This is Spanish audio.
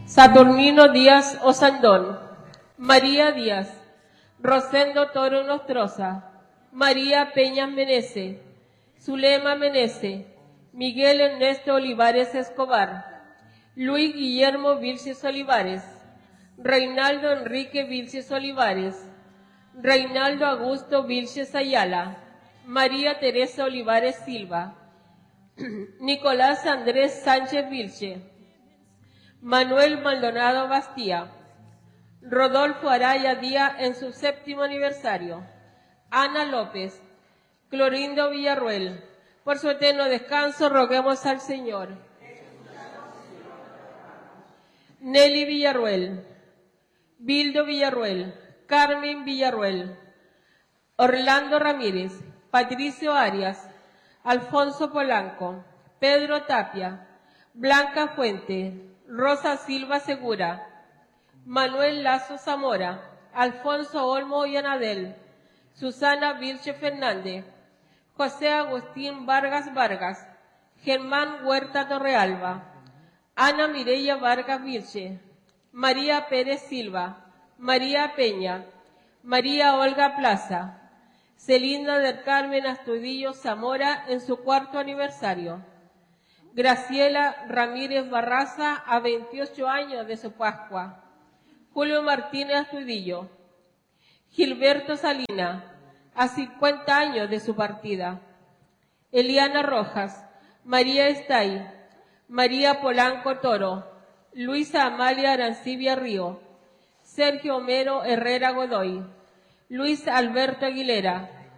Saturnino Díaz Osandón, María Díaz, Rosendo Toro Nostroza, María Peñas Menece, Zulema Menece, Miguel Ernesto Olivares Escobar, Luis Guillermo Vilches Olivares, Reinaldo Enrique Vilches Olivares, Reinaldo Augusto Vilches Ayala, María Teresa Olivares Silva, Nicolás Andrés Sánchez Vilche, Manuel Maldonado Bastía, Rodolfo Araya Díaz en su 7º aniversario, Ana López, Clorindo Villarruel. Por su eterno descanso roguemos al Señor. Nelly Villarruel, Bildo Villarruel, Carmen Villarruel, Orlando Ramírez, Patricio Arias, Alfonso Polanco, Pedro Tapia, Blanca Fuente, Rosa Silva Segura, Manuel Lazo Zamora, Alfonso Olmo Yanadel, Susana Vilche Fernández, José Agustín Vargas Vargas, Germán Huerta Torrealba, Ana Mireya Vargas Vilche, María Pérez Silva, María Peña, María Olga Plaza, Celinda del Carmen Astudillo Zamora en su 4º aniversario, Graciela Ramírez Barraza a 28 años de su Pascua, Julio Martínez Astudillo, Gilberto Salina a 50 años de su partida, Eliana Rojas, María Estay, María Polanco Toro, Luisa Amalia Arancibia Río, Sergio Homero Herrera Godoy, Luis Alberto Aguilera,